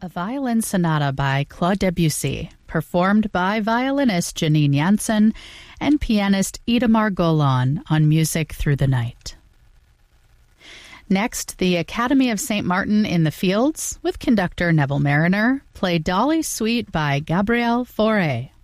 A violin sonata by Claude Debussy, performed by violinist Janine Jansen and pianist Idamar Golan on Music Through the Night. Next, the Academy of St. Martin in the Fields, with conductor Neville Mariner, play Dolly Suite by Gabriel Fauré.